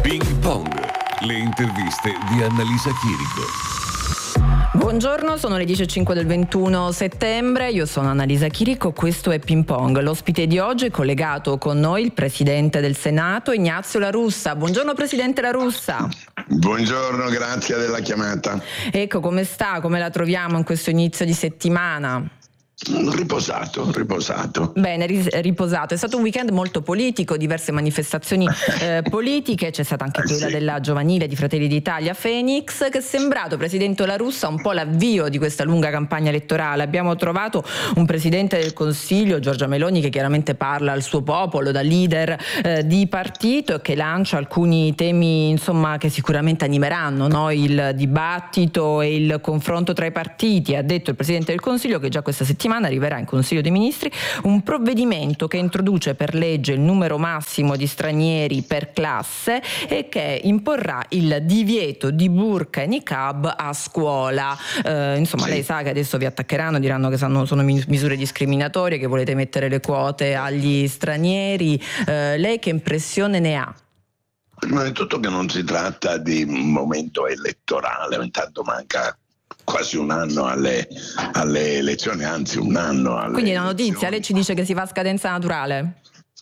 Ping Pong, le interviste di Annalisa Chirico. Buongiorno, sono le 10:05 del 21 settembre, io sono Annalisa Chirico, questo è Ping Pong. L'ospite di oggi è collegato con noi il Presidente del Senato, Ignazio La Russa. Buongiorno Presidente La Russa. Buongiorno, grazie della chiamata. Ecco, come sta? Come la troviamo in questo inizio di settimana? Riposato. Bene, riposato. È stato un weekend molto politico, diverse manifestazioni politiche, c'è stata anche quella della giovanile di Fratelli d'Italia Phoenix, che è sembrato, Presidente La Russa, un po' l'avvio di questa lunga campagna elettorale. Abbiamo trovato un Presidente del Consiglio, Giorgia Meloni, che chiaramente parla al suo popolo da leader di partito e che lancia alcuni temi, insomma, che sicuramente animeranno, no? Il dibattito e il confronto tra i partiti. Ha detto il Presidente del Consiglio che già questa settimana arriverà in Consiglio dei Ministri un provvedimento che introduce per legge il numero massimo di stranieri per classe e che imporrà il divieto di burqa e niqab a scuola. Insomma, lei sa che adesso vi attaccheranno, diranno che sono misure discriminatorie, che volete mettere le quote agli stranieri. Lei che impressione ne ha? Prima di tutto che non si tratta di un momento elettorale, intanto manca quasi un anno alle elezioni, anzi un anno alle Quindi è una elezioni. notizia, lei ci dice che si va a scadenza naturale?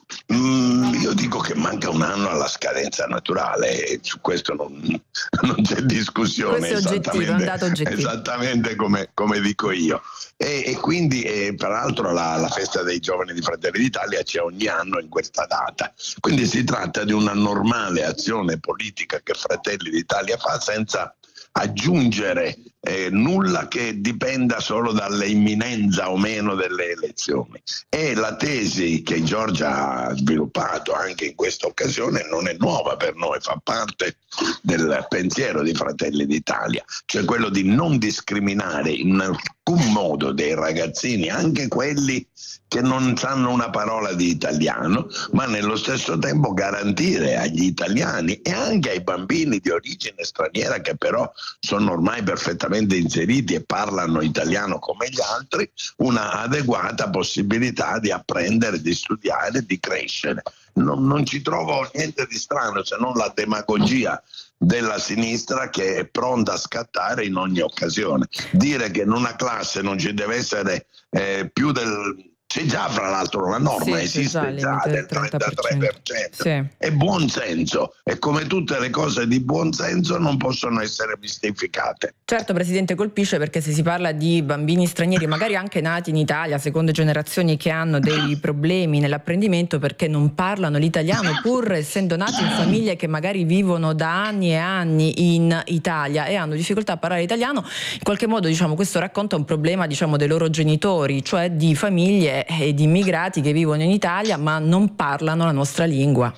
Io dico che manca un anno alla scadenza naturale e su questo non c'è discussione. Questo è oggettivo, è un dato oggettivo. Esattamente come dico io. E quindi peraltro la festa dei giovani di Fratelli d'Italia c'è ogni anno in questa data. Quindi si tratta di una normale azione politica che Fratelli d'Italia fa senza aggiungere nulla che dipenda solo dall'imminenza o meno delle elezioni. E la tesi che Giorgia ha sviluppato anche in questa occasione non è nuova per noi, fa parte del pensiero di Fratelli d'Italia, cioè quello di non discriminare in alcun modo dei ragazzini, anche quelli che non sanno una parola di italiano, ma nello stesso tempo garantire agli italiani e anche ai bambini di origine straniera, che però sono ormai perfettamente inseriti e parlano italiano come gli altri, una adeguata possibilità di apprendere, di studiare, di crescere. Non ci trovo niente di strano, se non la demagogia della sinistra che è pronta a scattare in ogni occasione. Dire che in una classe non ci deve essere più del... C'è già fra l'altro la norma, esiste già del 33%. Sì. È buon senso e come tutte le cose di buon senso non possono essere mistificate. Certo, Presidente, colpisce perché se si parla di bambini stranieri, magari anche nati in Italia, seconde generazioni, che hanno dei problemi nell'apprendimento perché non parlano l'italiano, pur essendo nati in famiglie che magari vivono da anni e anni in Italia e hanno difficoltà a parlare italiano, in qualche modo, diciamo, questo racconta un problema, diciamo, dei loro genitori, cioè di famiglie e di immigrati che vivono in Italia ma non parlano la nostra lingua.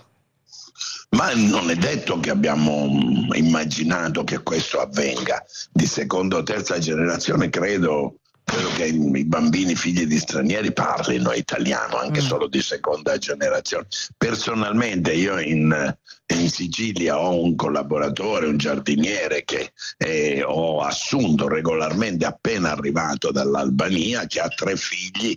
Ma non è detto che abbiamo immaginato che questo avvenga. Di seconda o terza generazione credo che i bambini figli di stranieri parlino italiano, anche solo di seconda generazione. Personalmente io in Sicilia ho un collaboratore, un giardiniere che ho assunto regolarmente appena arrivato dall'Albania, che ha 3 figli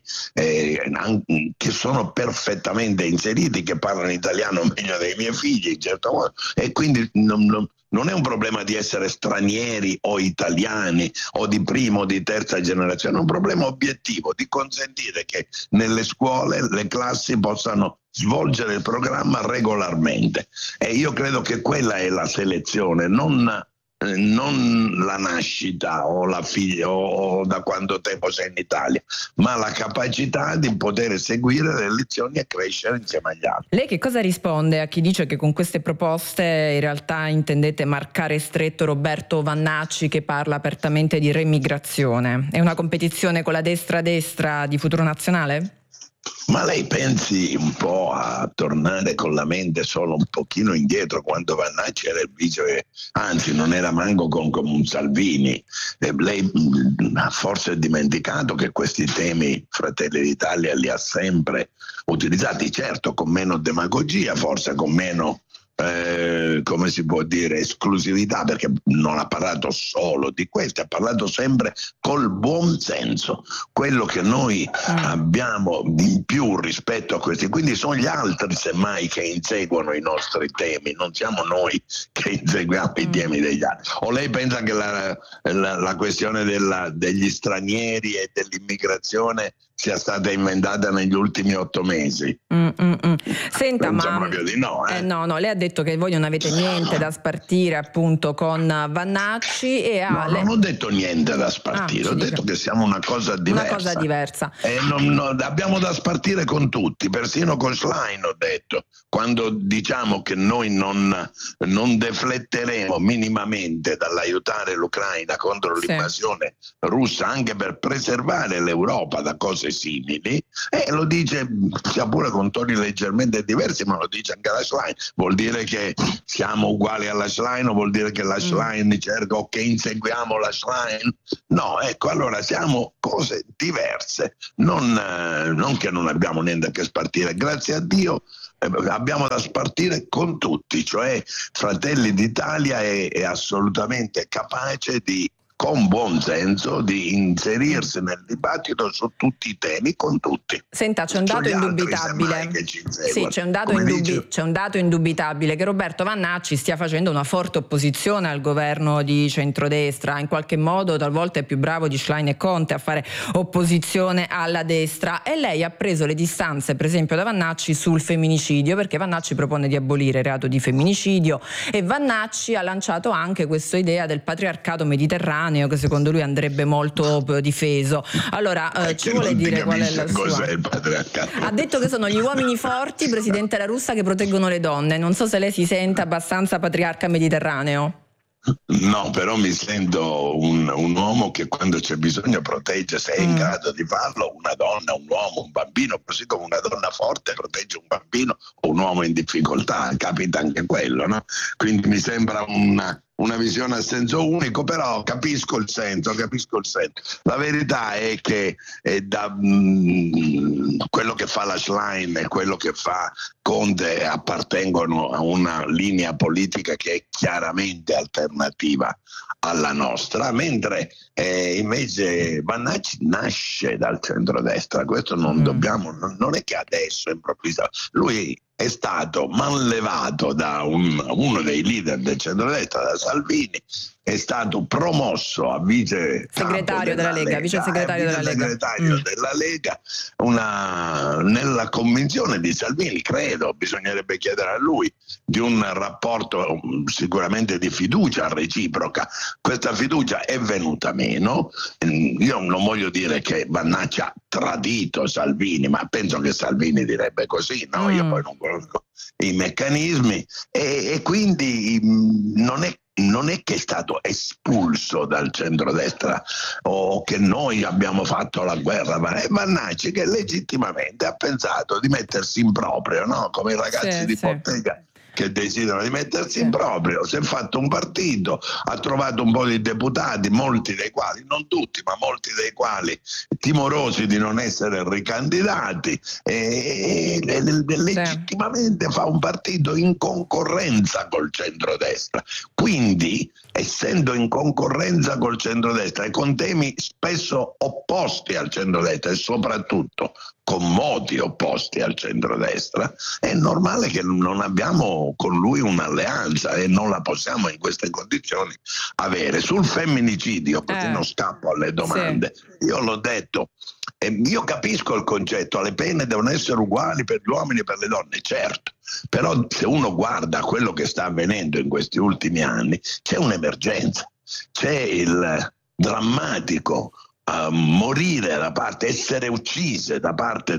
che sono perfettamente inseriti, che parlano italiano meglio dei miei figli in certo modo, e quindi non è un problema di essere stranieri o italiani o di prima o di terza generazione, è un problema obiettivo di consentire che nelle scuole le classi possano svolgere il programma regolarmente. E io credo che quella è la selezione, non la nascita o la figlia o da quanto tempo sei in Italia, ma la capacità di poter seguire le lezioni e crescere insieme agli altri. Lei che cosa risponde a chi dice che con queste proposte in realtà intendete marcare stretto Roberto Vannacci, che parla apertamente di remigrazione? È una competizione con la destra di Futuro Nazionale? Ma lei pensi un po' a tornare con la mente solo un pochino indietro, quando Vannacci era il vice, anzi non era manco con un Salvini. Lei ha forse dimenticato che questi temi Fratelli d'Italia li ha sempre utilizzati, certo con meno demagogia, forse con meno come si può dire, esclusività, perché non ha parlato solo di questo, ha parlato sempre col buon senso, quello che noi abbiamo di più rispetto a questi, quindi sono gli altri semmai che inseguono i nostri temi, non siamo noi che inseguiamo i temi degli altri. O lei pensa che la questione degli stranieri e dell'immigrazione sia stata inventata negli ultimi 8 mesi? Senta, penso ma proprio di no, no, lei ha detto che voi non avete niente da spartire appunto con Vannacci e non ho detto niente da spartire, ho detto che siamo una cosa diversa. E abbiamo da spartire con tutti, persino con Schlein ho detto, quando diciamo che noi non defletteremo minimamente dall'aiutare l'Ucraina contro l'invasione russa, anche per preservare l'Europa da cose simili, e lo dice sia pure con toni leggermente diversi, ma lo dice anche la Schlein. Vuol dire che siamo uguali alla Schlein o vuol dire che la Schlein cerca o che inseguiamo la Schlein? No, ecco, allora siamo cose diverse, non che non abbiamo niente a che spartire, grazie a Dio abbiamo da spartire con tutti, cioè Fratelli d'Italia è assolutamente capace di, con buon senso, di inserirsi nel dibattito su tutti i temi, con tutti. Senta, c'è un dato indubitabile. Sì, c'è un dato indubitabile, che Roberto Vannacci stia facendo una forte opposizione al governo di centrodestra. In qualche modo talvolta è più bravo di Schlein e Conte a fare opposizione alla destra, e lei ha preso le distanze per esempio da Vannacci sul femminicidio, perché Vannacci propone di abolire il reato di femminicidio, e Vannacci ha lanciato anche questa idea del patriarcato mediterraneo, che secondo lui andrebbe molto difeso. Allora, ci vuole dire qual è la sua? Ha detto che sono gli uomini forti, presidente La Russa, che proteggono le donne. Non so se lei si sente abbastanza patriarca mediterraneo. No, però mi sento un uomo che quando c'è bisogno protegge, se è in grado di farlo, una donna, un uomo, un bambino, così come una donna forte protegge un bambino o un uomo in difficoltà, capita anche quello, no? Quindi mi sembra una visione a senso unico, però capisco il senso. La verità è che quello che fa la Schlein e quello che fa Conte appartengono a una linea politica che è chiaramente alternativa alla nostra, mentre invece Vannacci nasce dal centrodestra. Questo non è che adesso improvvisamente, lui è stato manlevato da uno dei leader del centrodestra, da Salvini, è stato promosso a vice segretario della Lega, della Lega, nella convinzione di Salvini, credo, bisognerebbe chiedere a lui, di un rapporto sicuramente di fiducia reciproca. Questa fiducia è venuta meno. Io non voglio dire che Vannacci ha tradito Salvini, ma penso che Salvini direbbe così, no? Io poi non conosco i meccanismi, e quindi non è che è stato espulso dal centrodestra o che noi abbiamo fatto la guerra, ma è Vannacci che legittimamente ha pensato di mettersi in proprio, no? Come i ragazzi di bottega che desiderano di mettersi in proprio. Si è fatto un partito, ha trovato un po' di deputati, molti dei quali, non tutti, ma molti dei quali timorosi di non essere ricandidati, e legittimamente fa un partito in concorrenza col centrodestra. Quindi, essendo in concorrenza col centrodestra e con temi spesso opposti al centrodestra e soprattutto con modi opposti al centrodestra, è normale che non abbiamo con lui un'alleanza, e non la possiamo in queste condizioni avere. Sul femminicidio, così non scappo alle domande, io l'ho detto, io capisco il concetto, le pene devono essere uguali per gli uomini e per le donne, certo, però se uno guarda quello che sta avvenendo in questi ultimi anni, c'è un'emergenza, c'è il drammatico morire essere uccise da parte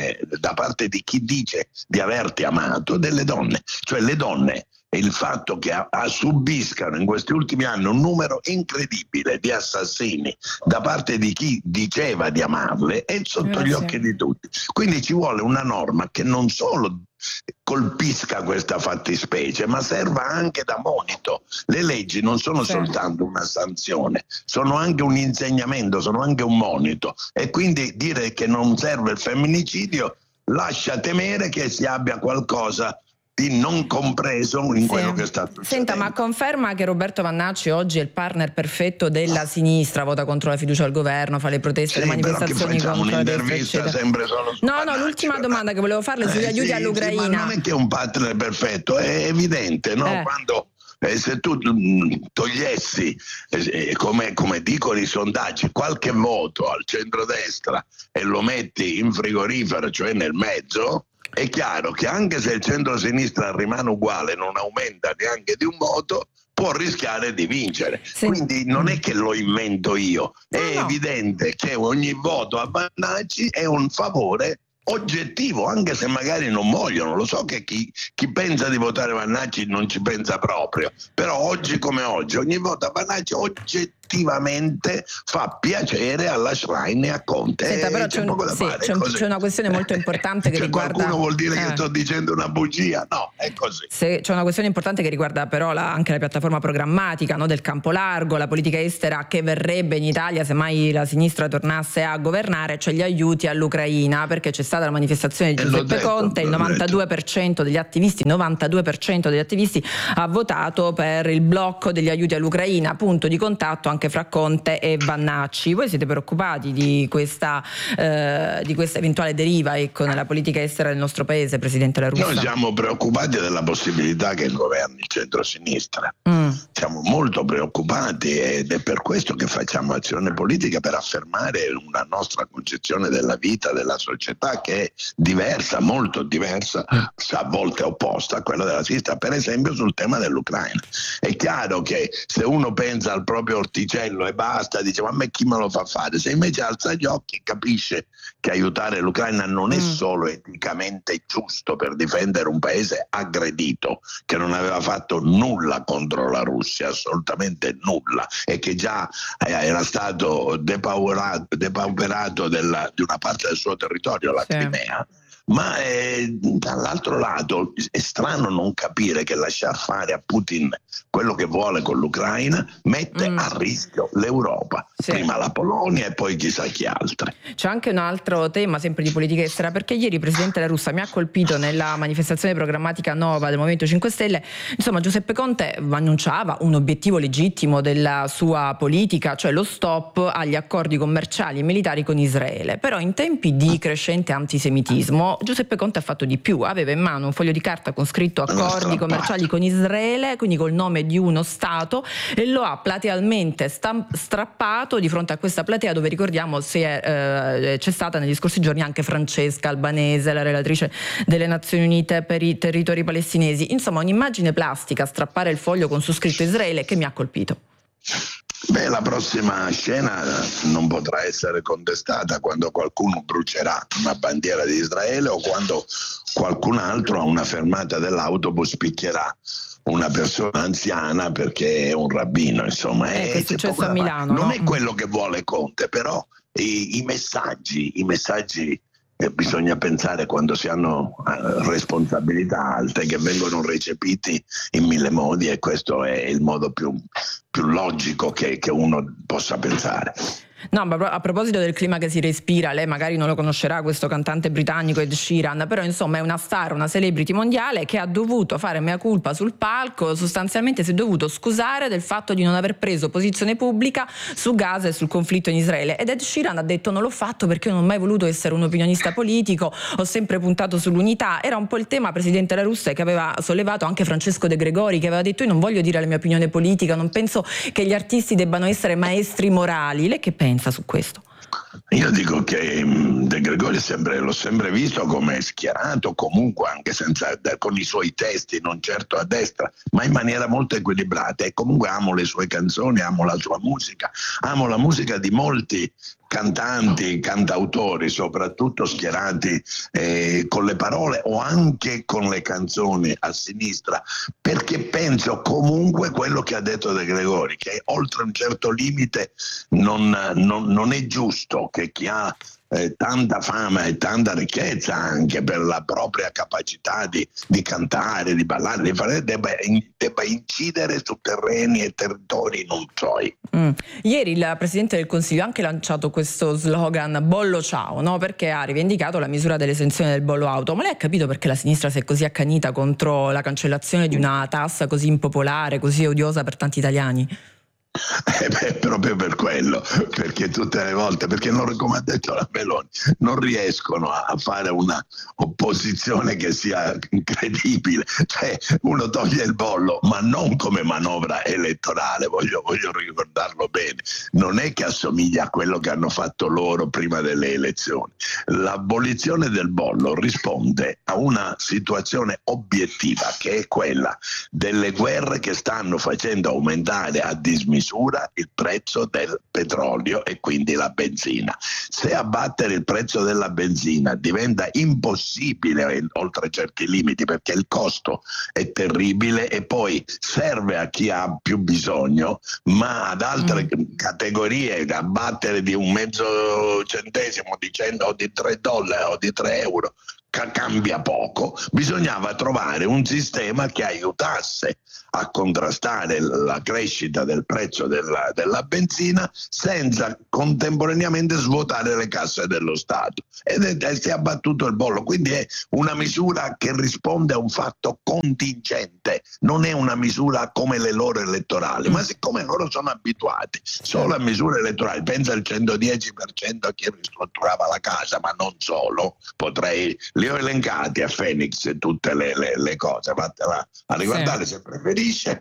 di chi dice di averti amato, delle donne. Cioè le donne, e il fatto che subiscano in questi ultimi anni un numero incredibile di assassini da parte di chi diceva di amarle è sotto gli occhi di tutti. Quindi ci vuole una norma che non solo colpisca questa fattispecie, ma serva anche da monito. Le leggi non sono soltanto una sanzione, sono anche un insegnamento, sono anche un monito, e quindi dire che non serve il femminicidio lascia temere che si abbia qualcosa di non compreso in quello che sta succedendo. Senta, ma conferma che Roberto Vannacci oggi è il partner perfetto della sinistra, vota contro la fiducia al governo, fa le proteste, le manifestazioni contro la destra, sempre solo su Vannacci. l'ultima domanda che volevo farle sugli aiuti all'Ucraina. Ma non è che è un partner perfetto, è evidente, no? Quando se tu togliessi, come dicono i sondaggi, qualche voto al centrodestra e lo metti in frigorifero, cioè nel mezzo, è chiaro che anche se il centro-sinistra rimane uguale, non aumenta neanche di un voto, può rischiare di vincere. Sì. Quindi non è che lo invento io, è evidente che ogni voto a Vannacci è un favore oggettivo, anche se magari non vogliono. Lo so che chi pensa di votare Vannacci non ci pensa proprio, però oggi come oggi ogni voto a Vannacci oggettivamente fa piacere alla Schlein e a Conte. Senta, però c'è una questione molto importante che riguarda... Qualcuno vuol dire che sto dicendo una bugia? No, è così. C'è una questione importante che riguarda però anche la piattaforma programmatica, no, del campo largo, la politica estera che verrebbe in Italia se mai la sinistra tornasse a governare, cioè gli aiuti all'Ucraina, perché c'è stata la manifestazione di Giuseppe Conte, il 92% degli attivisti ha votato per il blocco degli aiuti all'Ucraina, punto di contatto anche fra Conte e Vannacci. Voi siete preoccupati di questa eventuale deriva, ecco, nella politica estera del nostro paese, Presidente La Russa? Noi siamo preoccupati della possibilità che governi il centro-sinistra. Siamo molto preoccupati ed è per questo che facciamo azione politica, per affermare una nostra concezione della vita, della società, che è diversa, molto diversa, a volte opposta a quella della sinistra, per esempio sul tema dell'Ucraina. È chiaro che se uno pensa al proprio orticello e basta, dice ma a me chi me lo fa fare? Se invece alza gli occhi capisce che aiutare l'Ucraina non è solo eticamente giusto per difendere un paese aggredito, che non aveva fatto nulla contro la Russia, assolutamente nulla, e che già era stato depauperato di una parte del suo territorio, la Crimea. Ma dall'altro lato è strano non capire che lasciar fare a Putin quello che vuole con l'Ucraina mette a rischio l'Europa, prima la Polonia e poi chissà chi altri. C'è anche un altro tema sempre di politica estera, perché ieri il Presidente La Russa mi ha colpito nella manifestazione programmatica Nova del Movimento 5 Stelle. Insomma, Giuseppe Conte annunciava un obiettivo legittimo della sua politica, cioè lo stop agli accordi commerciali e militari con Israele. Però in tempi di crescente antisemitismo Giuseppe Conte ha fatto di più, aveva in mano un foglio di carta con scritto accordi commerciali con Israele, quindi col nome di uno Stato, e lo ha platealmente strappato di fronte a questa platea, dove ricordiamo c'è stata negli scorsi giorni anche Francesca Albanese, la relatrice delle Nazioni Unite per i territori palestinesi. Insomma, un'immagine plastica, strappare il foglio con su scritto Israele, che mi ha colpito. La prossima scena non potrà essere contestata quando qualcuno brucerà una bandiera di Israele o quando qualcun altro a una fermata dell'autobus picchierà una persona anziana perché è un rabbino, insomma. È successo a Milano. Non è quello che vuole Conte, però i messaggi bisogna pensare, quando si hanno responsabilità alte, che vengono recepiti in mille modi, e questo è il modo più logico che uno possa pensare. No, ma a proposito del clima che si respira, lei magari non lo conoscerà, questo cantante britannico Ed Sheeran, però insomma è una star, una celebrity mondiale che ha dovuto fare mea culpa sul palco, sostanzialmente si è dovuto scusare del fatto di non aver preso posizione pubblica su Gaza e sul conflitto in Israele. Ed Ed Sheeran ha detto: non l'ho fatto perché io non ho mai voluto essere un opinionista politico, ho sempre puntato sull'unità. Era un po' il tema, Presidente La Russa, che aveva sollevato anche Francesco De Gregori, che aveva detto: io non voglio dire la mia opinione politica, non penso che gli artisti debbano essere maestri morali. Lei che pensa su questo? Io dico che De Gregori l'ho sempre visto come schierato, comunque anche con i suoi testi, non certo a destra, ma in maniera molto equilibrata, e comunque amo le sue canzoni, amo la sua musica, amo la musica di molti cantanti, cantautori, soprattutto schierati con le parole o anche con le canzoni a sinistra, perché penso comunque quello che ha detto De Gregori, che oltre un certo limite non è giusto che chi ha tanta fama e tanta ricchezza anche per la propria capacità di cantare, di ballare, di fare, debba incidere su terreni e territori non suoi. Ieri il Presidente del Consiglio ha anche lanciato questo slogan "Bollo ciao", no? Perché ha rivendicato la misura dell'esenzione del bollo auto. Ma lei ha capito perché la sinistra si è così accanita contro la cancellazione di una tassa così impopolare, così odiosa per tanti italiani? Proprio per quello, perché tutte le volte, perché non, come ha detto la Meloni, non riescono a fare una opposizione che sia credibile. Cioè, uno toglie il bollo, ma non come manovra elettorale, voglio ricordarlo bene, non è che assomiglia a quello che hanno fatto loro prima delle elezioni. L'abolizione del bollo risponde a una situazione obiettiva, che è quella delle guerre che stanno facendo aumentare a dismisura il prezzo del petrolio e quindi la benzina. Se abbattere il prezzo della benzina diventa impossibile oltre certi limiti, perché il costo è terribile e poi serve a chi ha più bisogno, ma ad altre categorie abbattere di un mezzo centesimo, di 100 o di $3 o di €3 cambia poco. Bisognava trovare un sistema che aiutasse a contrastare la crescita del prezzo della benzina senza contemporaneamente svuotare le casse dello Stato, ed si è abbattuto il bollo. Quindi è una misura che risponde a un fatto contingente, non è una misura come le loro elettorali, ma siccome loro sono abituati solo a misure elettorali, pensa al 110% a chi ristrutturava la casa, ma non solo, li ho elencati a Phoenix tutte le cose, vattela a riguardare se preferisce.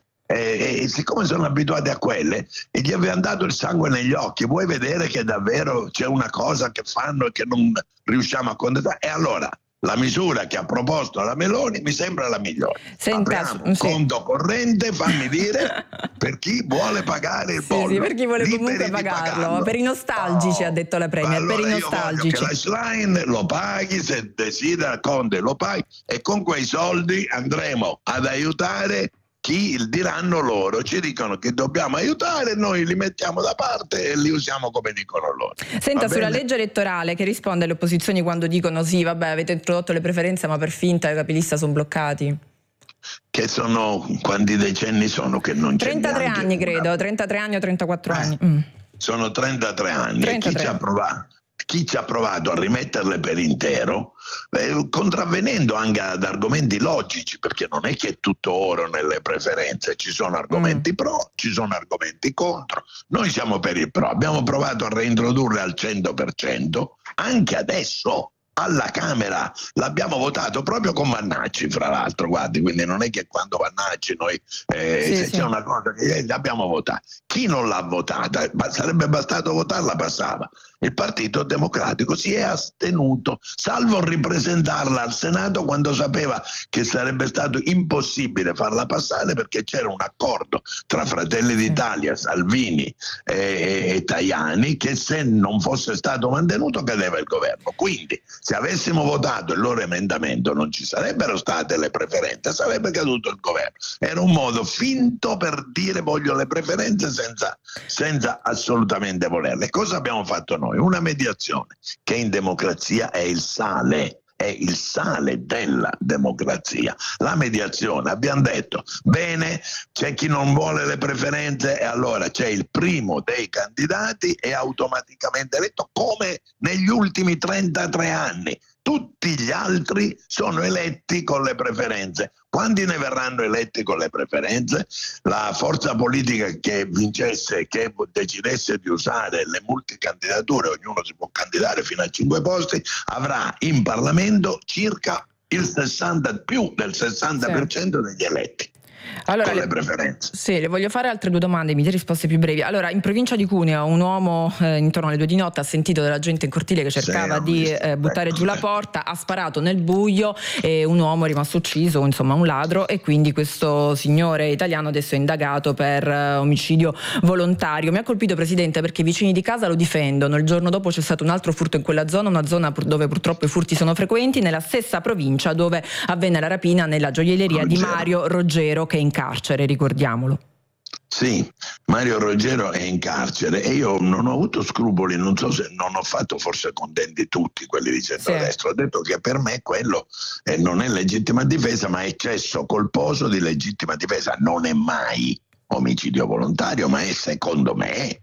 E siccome sono abituati a quelle e gli avevano dato il sangue negli occhi, vuoi vedere che davvero c'è una cosa che fanno e che non riusciamo a contestare? E allora la misura che ha proposto la Meloni mi sembra la migliore. Apriamo un conto corrente, fammi dire, per chi vuole pagare il bollo. Sì, per chi vuole comunque pagarlo. Per i nostalgici, ha detto la Premier, allora per i nostalgici. Che la Schlein lo paghi, se desidera Conte lo paghi, e con quei soldi andremo ad aiutare chi diranno loro, ci dicono che dobbiamo aiutare, noi li mettiamo da parte e li usiamo come dicono loro. Senta, sulla legge elettorale, che risponde alle opposizioni quando dicono sì, vabbè, avete introdotto le preferenze, ma per finta i capilista sono bloccati? Che sono, quanti decenni sono che non c'è 33 anni credo, 33 anni o 34 anni. Sono 33 anni. 33. E chi ci ha provato a rimetterle per intero, contravvenendo anche ad argomenti logici, perché non è che è tutto oro nelle preferenze, ci sono argomenti pro, ci sono argomenti contro. Noi siamo per il pro, abbiamo provato a reintrodurle al 100%, anche adesso alla Camera l'abbiamo votato proprio con Vannacci, fra l'altro, guardi, quindi non è che quando Vannacci noi c'è una cosa che l'abbiamo votata. Chi non l'ha votata, sarebbe bastato votarla, passava. Il Partito Democratico si è astenuto, salvo ripresentarla al Senato quando sapeva che sarebbe stato impossibile farla passare, perché c'era un accordo tra Fratelli d'Italia, Salvini e Tajani, che se non fosse stato mantenuto cadeva il governo. Quindi se avessimo votato il loro emendamento non ci sarebbero state le preferenze, sarebbe caduto il governo. Era un modo finto per dire voglio le preferenze senza assolutamente volerle. Cosa abbiamo fatto noi? Una mediazione che in democrazia è il sale della democrazia. La mediazione, abbiamo detto, bene, c'è chi non vuole le preferenze e allora c'è il primo dei candidati e automaticamente eletto, come negli ultimi 33 anni. Tutti gli altri sono eletti con le preferenze. Quanti ne verranno eletti con le preferenze? La forza politica che vincesse, che decidesse di usare le multicandidature, ognuno si può candidare fino a 5 posti, avrà in Parlamento circa più del 60% degli eletti. Allora, con le preferenze. Sì, le voglio fare altre 2 domande, mi dia risposte più brevi. Allora, in provincia di Cuneo un uomo intorno alle 2 di notte ha sentito della gente in cortile che cercava di buttare giù la porta, ha sparato nel buio e un uomo è rimasto ucciso, insomma un ladro, e quindi questo signore italiano adesso è indagato per omicidio volontario. Mi ha colpito, Presidente, perché i vicini di casa lo difendono. Il giorno dopo c'è stato un altro furto in quella zona, una zona dove purtroppo i furti sono frequenti, nella stessa provincia dove avvenne la rapina nella gioielleria di Mario Roggero, che è in carcere, ricordiamolo. Sì, Mario Roggero è in carcere e io non ho avuto scrupoli, non so se non ho fatto forse contenti tutti quelli di centrodestra, ho detto che per me quello non è legittima difesa ma è eccesso colposo di legittima difesa, non è mai omicidio volontario ma è secondo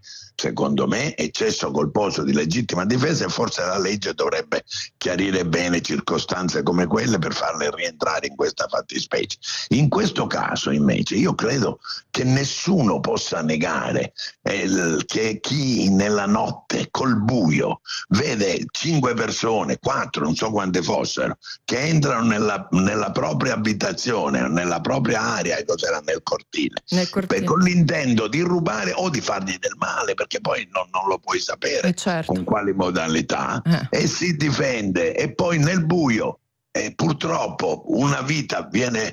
me eccesso colposo di legittima difesa e forse la legge dovrebbe chiarire bene circostanze come quelle per farle rientrare in questa fattispecie. In questo caso invece io credo che nessuno possa negare che chi nella notte col buio vede 5 persone, 4, non so quante fossero, che entrano nella propria abitazione, nella propria area, e cos'era nel cortile. Con l'intento di rubare o di fargli del male, perché poi non lo puoi sapere con quali modalità, e si difende e poi nel buio purtroppo una vita viene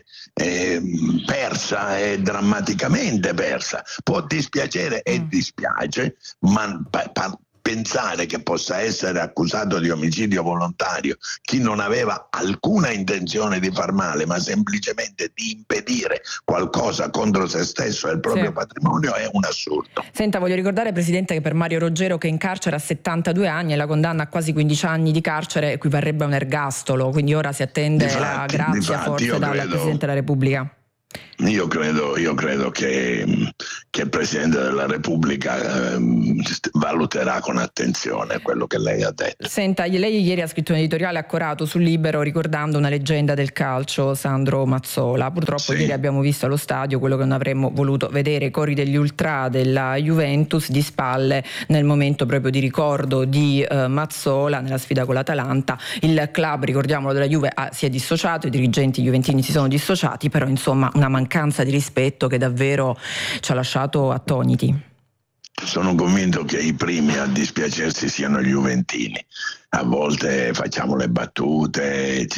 persa e drammaticamente persa. Può dispiacere e dispiace, ma pensare che possa essere accusato di omicidio volontario chi non aveva alcuna intenzione di far male ma semplicemente di impedire qualcosa contro se stesso e il proprio patrimonio è un assurdo. Senta, voglio ricordare, Presidente, che per Mario Roggero, che è in carcere a 72 anni e la condanna a quasi 15 anni di carcere equivarrebbe a un ergastolo, quindi ora si attende la grazia forse dal Presidente della Repubblica. Io credo che il Presidente della Repubblica valuterà con attenzione quello che lei ha detto. Senta, lei ieri ha scritto un editoriale accorato sul Libero ricordando una leggenda del calcio, Sandro Mazzola. Purtroppo ieri abbiamo visto allo stadio quello che non avremmo voluto vedere, i cori degli ultra della Juventus di spalle nel momento proprio di ricordo di Mazzola nella sfida con l'Atalanta. Il club, ricordiamolo, della Juve si è dissociato, i dirigenti juventini si sono dissociati, però insomma una mancanza di rispetto che davvero ci ha lasciato attoniti. Sono convinto che i primi a dispiacersi siano gli juventini. A volte facciamo le battute,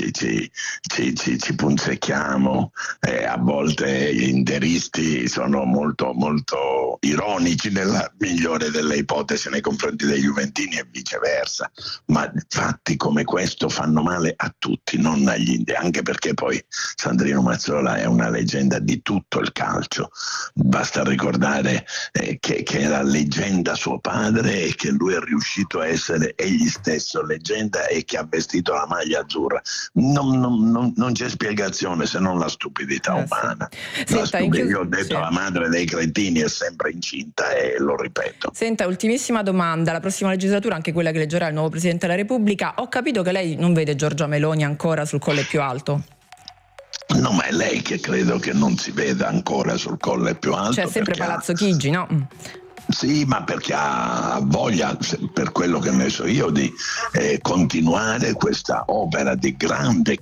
ci punzecchiamo, a volte gli interisti sono molto, molto ironici nella migliore delle ipotesi nei confronti dei juventini e viceversa, ma fatti come questo fanno male a tutti, non agli indiani, anche perché poi Sandrino Mazzola è una leggenda di tutto il calcio. Basta ricordare che era leggenda suo padre e che lui è riuscito a essere egli stesso leggenda e che ha vestito la maglia azzurra. Non c'è spiegazione se non la stupidità umana. Io ho detto la madre dei cretini è sempre incinta e lo ripeto. Senta, ultimissima domanda, la prossima legislatura, anche quella che eleggerà il nuovo Presidente della Repubblica, ho capito che lei non vede Giorgia Meloni ancora sul Colle più alto? No, ma è lei che credo che non si veda ancora sul Colle più alto. C'è sempre Palazzo Chigi, no? Sì, ma perché ha voglia, per quello che ne so io, di continuare questa opera di grande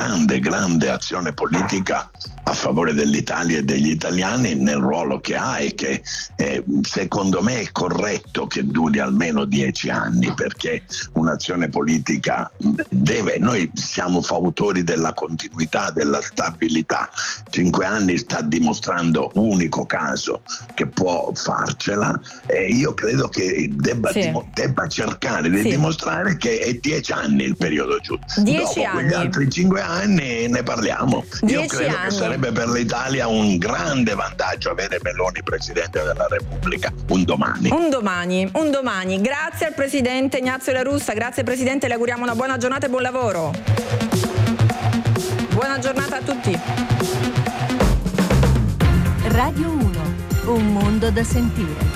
azione politica a favore dell'Italia e degli italiani nel ruolo che ha e che secondo me è corretto che duri almeno 10 anni, perché un'azione politica noi siamo fautori della continuità, della stabilità. 5 anni sta dimostrando unico caso che può farcela. Io credo che debba cercare di dimostrare che è 10 anni il periodo giusto. 10 anni. Quegli altri 5 anni ne parliamo. Io credo che sarebbe per l'Italia un grande vantaggio avere Meloni Presidente della Repubblica un domani. Un domani. Grazie al Presidente Ignazio La Russa, grazie Presidente, le auguriamo una buona giornata e buon lavoro. Buona giornata a tutti. Radio 1, un mondo da sentire.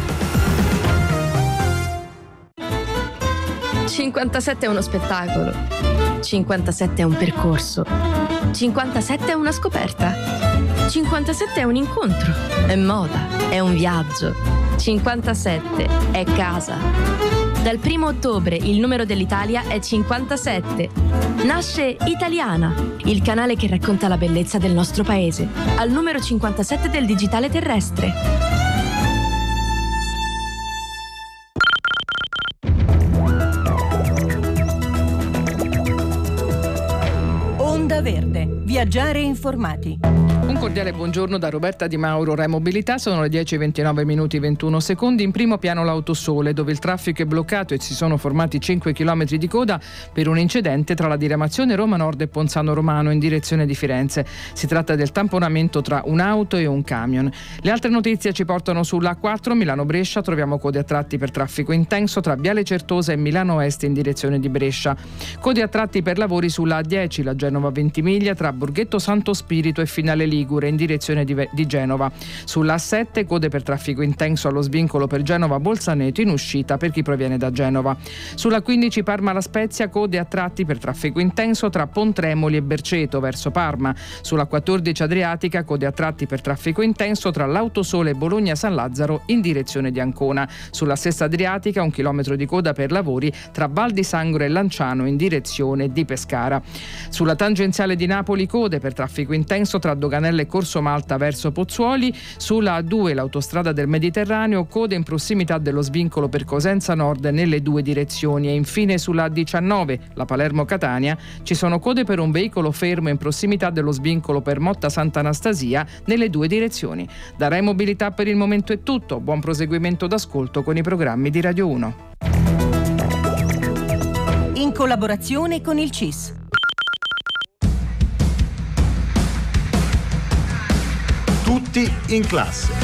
57 è uno spettacolo, 57 è un percorso, 57 è una scoperta, 57 è un incontro, è moda, è un viaggio, 57 è casa. Dal 1° ottobre il numero dell'Italia è 57. Nasce Italiana, il canale che racconta la bellezza del nostro paese, al numero 57 del digitale terrestre. Onda Verde, vi Viaggiare informati. Un cordiale buongiorno da Roberta Di Mauro, Rai Mobilità. Sono le 10:29 minuti 21 secondi. In primo piano l'Autosole, dove il traffico è bloccato e si sono formati 5 km di coda per un incidente tra la diramazione Roma Nord e Ponzano Romano in direzione di Firenze. Si tratta del tamponamento tra un'auto e un camion. Le altre notizie ci portano sulla A4 Milano-Brescia. Troviamo code a tratti per traffico intenso tra Viale Certosa e Milano Est in direzione di Brescia. Code a tratti per lavori sulla A10, la Genova Ventimiglia, tra Borghetto Santo Spirito e Finale Ligure in direzione di Genova. Sulla A7 code per traffico intenso allo svincolo per Genova Bolzaneto in uscita per chi proviene da Genova. Sulla 15 Parma La Spezia code a tratti per traffico intenso tra Pontremoli e Berceto verso Parma. Sulla 14 Adriatica code a tratti per traffico intenso tra l'Autosole e Bologna San Lazzaro in direzione di Ancona. Sulla stessa Adriatica 1 chilometro di coda per lavori tra Val di Sangro e Lanciano in direzione di Pescara. Sulla tangenziale di Napoli code per traffico intenso tra Doganella e Corso Malta verso Pozzuoli. Sulla A2 l'autostrada del Mediterraneo code in prossimità dello svincolo per Cosenza Nord nelle due direzioni. E infine sulla A19 la Palermo-Catania ci sono code per un veicolo fermo in prossimità dello svincolo per Motta Sant'Anastasia nelle due direzioni. Da Rai Mobilità per il momento è tutto. Buon proseguimento d'ascolto con i programmi di Radio 1. In collaborazione con il CIS. Tutti in classe.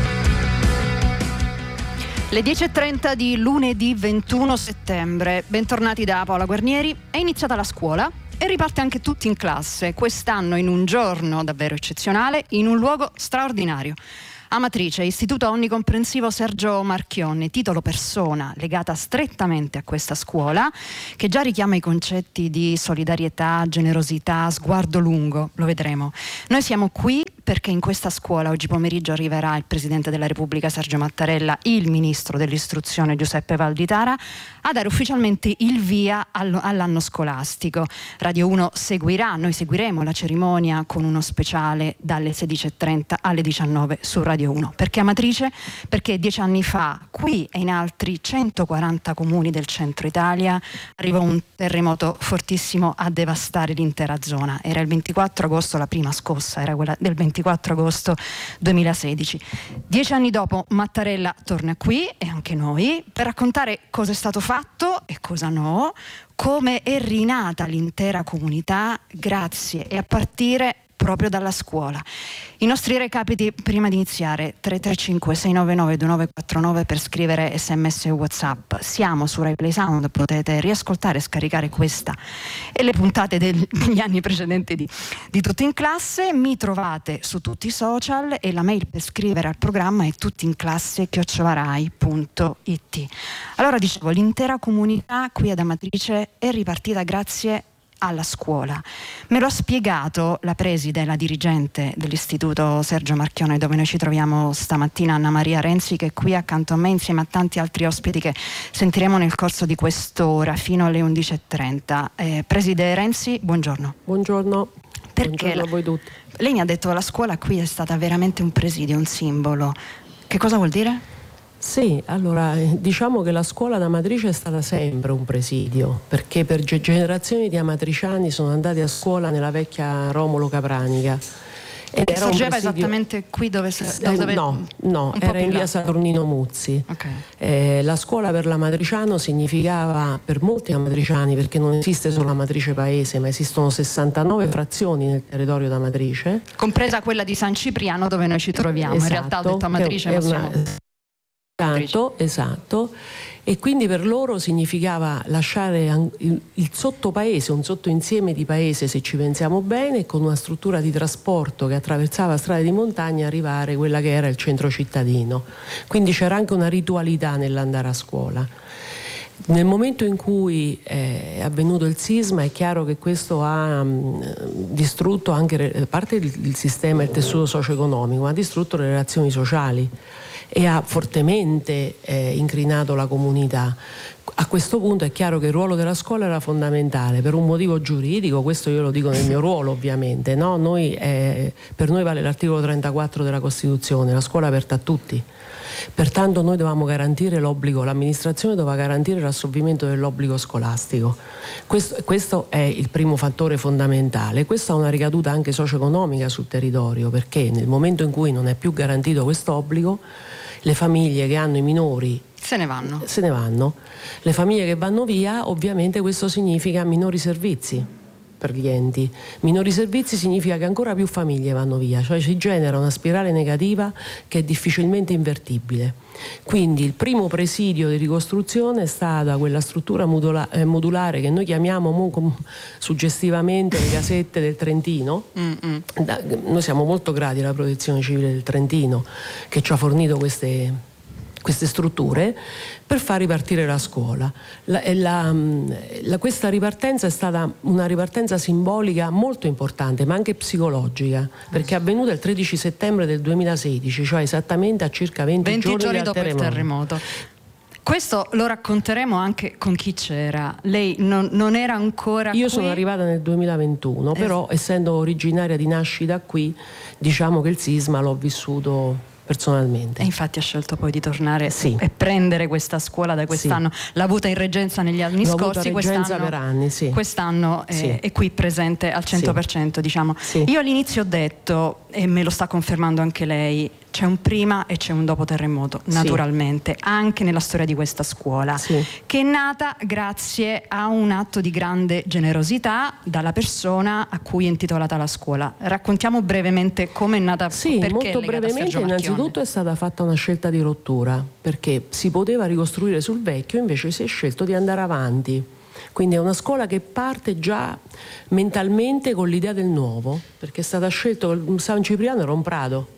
Le 10:30 di lunedì 21 settembre. Bentornati da Paola Guarnieri. È iniziata la scuola e riparte anche tutti in classe. Quest'anno in un giorno davvero eccezionale, in un luogo straordinario. Amatrice, Istituto Onnicomprensivo Sergio Marchionne, titolo persona legata strettamente a questa scuola, che già richiama i concetti di solidarietà, generosità, sguardo lungo, lo vedremo. Noi siamo qui perché in questa scuola oggi pomeriggio arriverà il Presidente della Repubblica Sergio Mattarella, il Ministro dell'Istruzione Giuseppe Valditara, a dare ufficialmente il via all'anno scolastico. Radio 1 seguirà, noi seguiremo la cerimonia con uno speciale dalle 16:30 alle 19 su Radio 1. Perché Amatrice? Perché 10 anni fa qui e in altri 140 comuni del centro Italia arrivò un terremoto fortissimo a devastare l'intera zona. Era il 24 agosto, la prima scossa era quella del 24 agosto 2016. 10 anni dopo Mattarella torna qui e anche noi per raccontare cosa è stato fatto e cosa no, come è rinata l'intera comunità grazie e a partire proprio dalla scuola. I nostri recapiti prima di iniziare: 335 699 2949 per scrivere SMS e WhatsApp. Siamo su Rai Play Sound, potete riascoltare e scaricare questa e le puntate degli anni precedenti di Tutti in Classe. Mi trovate su tutti i social e la mail per scrivere al programma è tuttiinclasse@rai.it. Allora, dicevo, l'intera comunità qui ad Amatrice è ripartita grazie alla scuola. Me lo ha spiegato la preside, la dirigente dell'Istituto Sergio Marchionne, dove noi ci troviamo stamattina, Anna Maria Renzi, che è qui accanto a me insieme a tanti altri ospiti che sentiremo nel corso di quest'ora fino alle 11:30. Preside Renzi, buongiorno. Buongiorno. Perché buongiorno a voi tutti. Lei mi ha detto che la scuola qui è stata veramente un presidio, un simbolo. Che cosa vuol dire? Sì, allora diciamo che la scuola d'Amatrice è stata sempre un presidio, perché per generazioni di amatriciani sono andati a scuola nella vecchia Romolo Capranica. Ed era sorgeva esattamente qui dove No, era in via Saturnino Muzzi. Okay. La scuola per l'amatriciano significava, per molti amatriciani, perché non esiste solo Amatrice Paese, ma esistono 69 frazioni nel territorio d'Amatrice, compresa quella di San Cipriano dove noi ci troviamo. Esatto, in realtà ho detto Amatrice, ma siamo esatto, e quindi per loro significava lasciare il sottopaese, un sottoinsieme di paese, se ci pensiamo bene, con una struttura di trasporto che attraversava strade di montagna e arrivare a quella che era il centro cittadino. Quindi c'era anche una ritualità nell'andare a scuola. Nel momento in cui è avvenuto il sisma è chiaro che questo ha distrutto anche, a parte il sistema e il tessuto socio-economico, ma ha distrutto le relazioni sociali e ha fortemente incrinato la comunità. A questo punto è chiaro che il ruolo della scuola era fondamentale per un motivo giuridico, questo io lo dico nel mio ruolo ovviamente, no? Per noi vale l'articolo 34 della Costituzione, la scuola è aperta a tutti. Pertanto noi dovevamo garantire l'obbligo, l'amministrazione doveva garantire l'assolvimento dell'obbligo scolastico. Questo è il primo fattore fondamentale. Questo ha una ricaduta anche socio-economica sul territorio, perché nel momento in cui non è più garantito questo obbligo, le famiglie che hanno i minori se ne vanno. Le famiglie che vanno via, ovviamente questo significa minori servizi per gli enti. Minori servizi significa che ancora più famiglie vanno via, cioè si genera una spirale negativa che è difficilmente invertibile. Quindi il primo presidio di ricostruzione è stata quella struttura modulare che noi chiamiamo suggestivamente le casette del Trentino. Noi siamo molto grati alla Protezione Civile del Trentino che ci ha fornito queste strutture per far ripartire la scuola. Questa ripartenza è stata una ripartenza simbolica molto importante, ma anche psicologica, perché è avvenuta il 13 settembre del 2016, cioè esattamente a circa 20 giorni dopo il terremoto. Questo lo racconteremo anche con chi c'era. Lei non era ancora qui? Io sono arrivata nel 2021, però essendo originaria di nascita qui, diciamo che il sisma l'ho vissuto personalmente. E infatti ha scelto poi di tornare e prendere questa scuola da quest'anno. Sì. L'ha avuta in reggenza negli anni scorsi, per anni, sì. Quest'anno è qui presente al 100%, diciamo. Sì. Io all'inizio ho detto, e me lo sta confermando anche lei, c'è un prima e c'è un dopo terremoto, naturalmente, anche nella storia di questa scuola, che è nata grazie a un atto di grande generosità dalla persona a cui è intitolata la scuola. Raccontiamo brevemente come è nata, perché molto brevemente. Innanzitutto è stata fatta una scelta di rottura, perché si poteva ricostruire sul vecchio, invece si è scelto di andare avanti. Quindi è una scuola che parte già mentalmente con l'idea del nuovo, perché è stata scelto, San Cipriano era un prato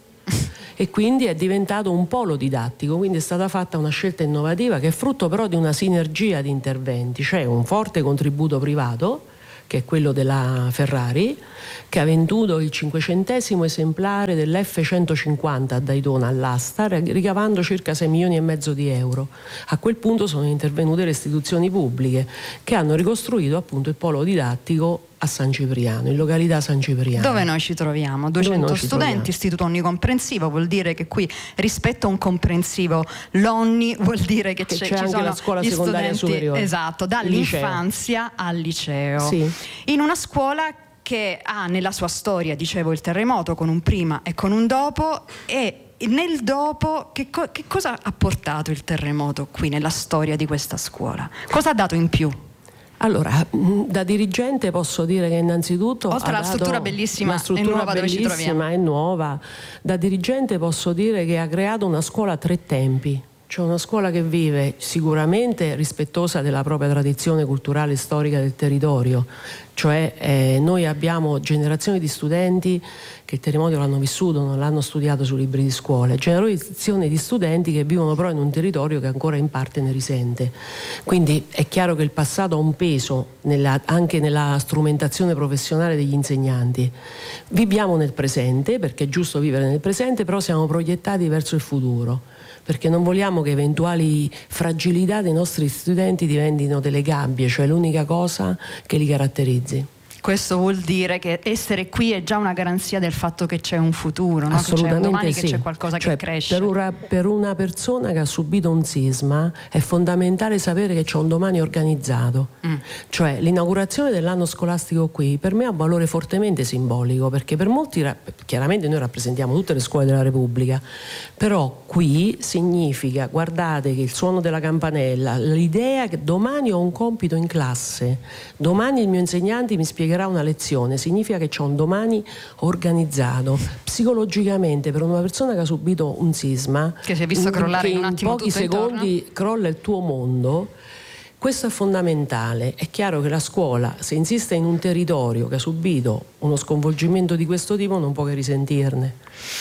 e quindi è diventato un polo didattico, quindi è stata fatta una scelta innovativa che è frutto però di una sinergia di interventi, cioè un forte contributo privato, che è quello della Ferrari, che ha venduto il 500° esemplare dell'F150 a Daytona all'asta, ricavando circa 6,5 milioni di euro. A quel punto sono intervenute le istituzioni pubbliche che hanno ricostruito appunto il polo didattico a San Cipriano, in località San Cipriano. Dove noi ci troviamo? 200 studenti, istituto onnicomprensivo, vuol dire che qui rispetto a un comprensivo l'onni vuol dire che c'è anche ci sono la scuola gli secondaria studenti, superiore. esatto, dall'infanzia al liceo. Sì. In una scuola che ha nella sua storia, dicevo, il terremoto con un prima e con un dopo, e nel dopo che cosa ha portato il terremoto qui nella storia di questa scuola? Cosa ha dato in più? Allora, da dirigente posso dire che innanzitutto oltre alla struttura bellissima, una struttura nuova bellissima e nuova, da dirigente posso dire che ha creato una scuola a 3 tempi. Cioè una scuola che vive sicuramente rispettosa della propria tradizione culturale e storica del territorio, cioè noi abbiamo generazioni di studenti che il terremoto l'hanno vissuto, non l'hanno studiato sui libri di scuola, generazioni di studenti che vivono però in un territorio che ancora in parte ne risente. Quindi è chiaro che il passato ha un peso anche nella strumentazione professionale degli insegnanti. Viviamo nel presente, perché è giusto vivere nel presente, però siamo proiettati verso il futuro, perché non vogliamo che eventuali fragilità dei nostri studenti diventino delle gabbie, cioè l'unica cosa che li caratterizzi. Questo vuol dire che essere qui è già una garanzia del fatto che c'è un futuro, no? Assolutamente, che c'è un domani, sì. Che c'è qualcosa che cresce. Per una persona che ha subito un sisma è fondamentale sapere che c'è un domani organizzato. Cioè l'inaugurazione dell'anno scolastico qui per me ha un valore fortemente simbolico, perché per molti, chiaramente noi rappresentiamo tutte le scuole della Repubblica, però qui significa, guardate, che il suono della campanella, l'idea che domani ho un compito in classe, domani il mio insegnante mi spiegherà una lezione, significa che c'è un domani organizzato. Psicologicamente per una persona che ha subito un sisma, che si è visto crollare in un attimo, in pochi secondi crolla il tuo mondo, questo è fondamentale. È chiaro che la scuola, se insiste in un territorio che ha subito uno sconvolgimento di questo tipo, non può che risentirne.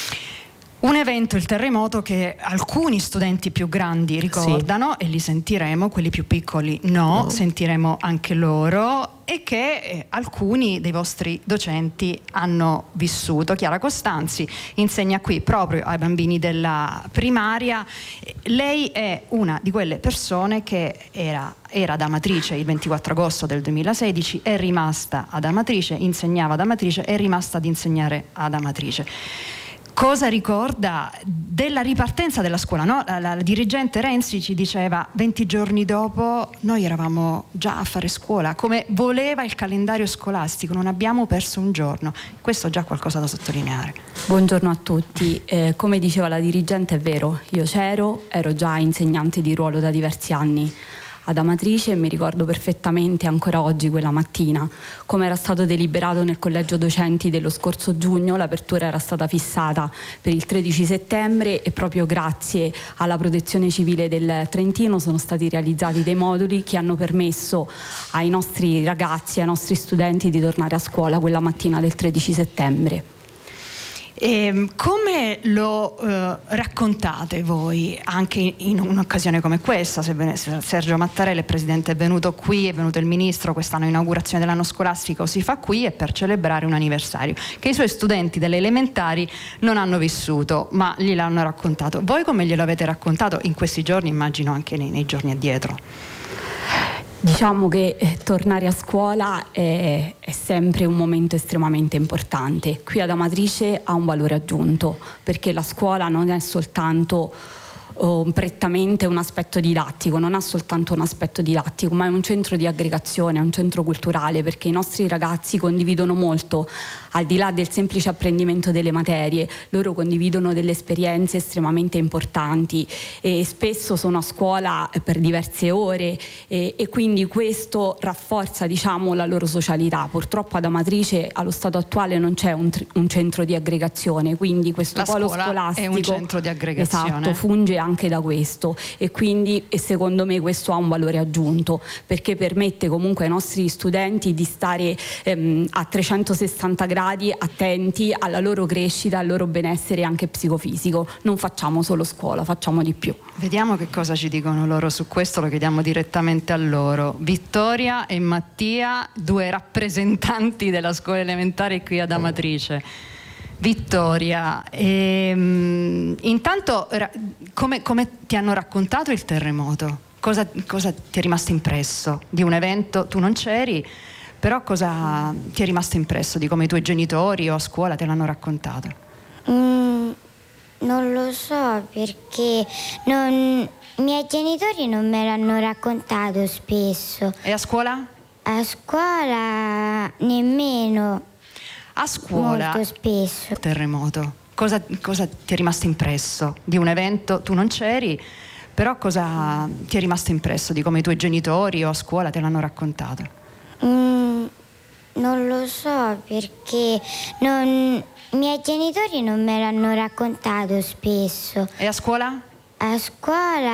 Un evento, il terremoto, che alcuni studenti più grandi ricordano, e li sentiremo, quelli più piccoli no, sentiremo anche loro, e che alcuni dei vostri docenti hanno vissuto. Chiara Costanzi insegna qui proprio ai bambini della primaria. Lei è una di quelle persone che era ad Amatrice il 24 agosto del 2016, è rimasta ad Amatrice, insegnava ad Amatrice, è rimasta ad insegnare ad Amatrice. cosa ricorda della ripartenza della scuola, no? La dirigente Renzi ci diceva 20 giorni dopo noi eravamo già a fare scuola, come voleva il calendario scolastico, non abbiamo perso un giorno. Questo è già qualcosa da sottolineare. Buongiorno a tutti. Come diceva la dirigente, è vero, io ero già insegnante di ruolo da diversi anni ad Amatrice e mi ricordo perfettamente ancora oggi quella mattina come era stato deliberato nel collegio docenti dello scorso giugno. L'apertura era stata fissata per il 13 settembre e proprio grazie alla Protezione Civile del Trentino sono stati realizzati dei moduli che hanno permesso ai nostri ragazzi, ai nostri studenti di tornare a scuola quella mattina del 13 settembre. E come lo raccontate voi anche in un'occasione come questa? Sergio Mattarella, il presidente, è venuto qui, è venuto il ministro, quest'anno inaugurazione dell'anno scolastico si fa qui, e per celebrare un anniversario che i suoi studenti delle elementari non hanno vissuto ma gliel'hanno raccontato. Voi come glielo avete raccontato in questi giorni, immagino anche nei giorni addietro? Diciamo che tornare a scuola è sempre un momento estremamente importante. Qui ad Amatrice ha un valore aggiunto, perché la scuola non è soltanto prettamente un aspetto didattico, non ha soltanto un aspetto didattico, ma è un centro di aggregazione, è un centro culturale, perché i nostri ragazzi condividono molto, al di là del semplice apprendimento delle materie, loro condividono delle esperienze estremamente importanti e spesso sono a scuola per diverse ore e quindi questo rafforza, diciamo, la loro socialità. Purtroppo ad Amatrice allo stato attuale non c'è un centro di aggregazione, quindi questo polo scolastico è un centro di aggregazione. Esatto, funge anche da questo e quindi secondo me questo ha un valore aggiunto, perché permette comunque ai nostri studenti di stare a 360 gradi attenti alla loro crescita, al loro benessere anche psicofisico. Non facciamo solo scuola, facciamo di più. Vediamo che cosa ci dicono loro su questo, lo chiediamo direttamente a loro. Vittoria e Mattia, due rappresentanti della scuola elementare qui ad Amatrice. Vittoria, intanto come ti hanno raccontato il terremoto? Cosa ti è rimasto impresso di un evento? Tu non c'eri, però cosa ti è rimasto impresso di come i tuoi genitori o a scuola te l'hanno raccontato? Non lo so, perché i miei genitori non me l'hanno raccontato spesso. E a scuola? A scuola nemmeno. A scuola molto spesso. Terremoto. Cosa ti è rimasto impresso di un evento? Tu non c'eri, però cosa ti è rimasto impresso di come i tuoi genitori o a scuola te l'hanno raccontato? Non lo so, perché i miei genitori non me l'hanno raccontato spesso. E a scuola? A scuola